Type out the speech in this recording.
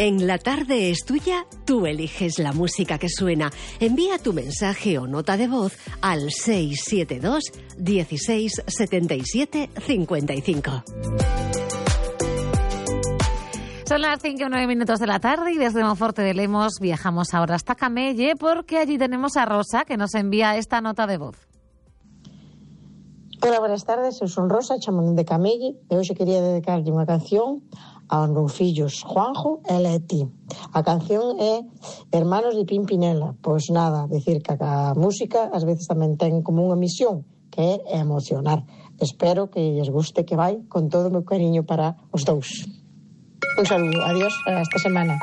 En La Tarde es Tuya, tú eliges la música que suena. Envía tu mensaje o nota de voz al 672 16 77 55. Son las 5:09 de la tarde y desde Monforte de Lemos viajamos ahora hasta Camelle porque allí tenemos a Rosa que nos envía esta nota de voz. Hola, buenas tardes, eu son Rosa, chamando de Camelle e hoxe quería dedicarlle unha canción aos meus fillos Juanjo e Leti. A canción é Hermanos de Pimpinela. Pois nada, decir que a música ás veces tamén ten como unha misión, que é emocionar. Espero que lles guste, que vai con todo o meu cariño para os dous. Un saludo, adiós, hasta semana.